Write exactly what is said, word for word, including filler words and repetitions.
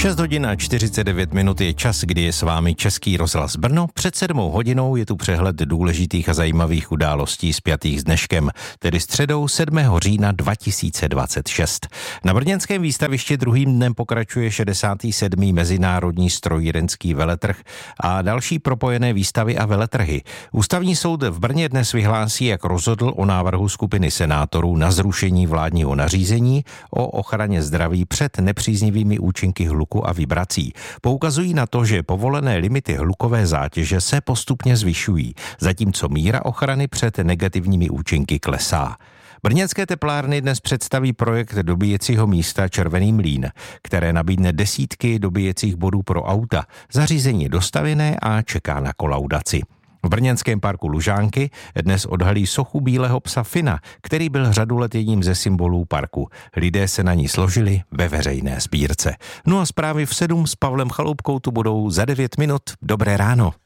šest hodin a čtyřicet devět minut je čas, kdy je s vámi Český rozhlas Brno. Před sedmou hodinou je tu přehled důležitých a zajímavých událostí spjatých s dneškem, tedy středou sedmého října dva tisíce dvacet šest. Na brněnském výstavišti druhým dnem pokračuje šedesátý sedmý Mezinárodní strojírenský veletrh a další propojené výstavy a veletrhy. Ústavní soud v Brně dnes vyhlásí, jak rozhodl o návrhu skupiny senátorů na zrušení vládního nařízení o ochraně zdraví před nepříznivými účinky hluku a vibrací. Poukazují na to, že povolené limity hlukové zátěže se postupně zvyšují, zatímco míra ochrany před negativními účinky klesá. Brněnské teplárny dnes představí projekt dobíjecího místa Červený mlýn, které nabídne desítky dobíjecích bodů pro auta. Zařízení je dostavěné a čeká na kolaudaci. V brněnském parku Lužánky dnes odhalí sochu bílého psa Fina, který byl řadu let jedním ze symbolů parku. Lidé se na ní složili ve veřejné sbírce. No a zprávy v sedm s Pavlem Chaloupkou tu budou za devět minut. Dobré ráno.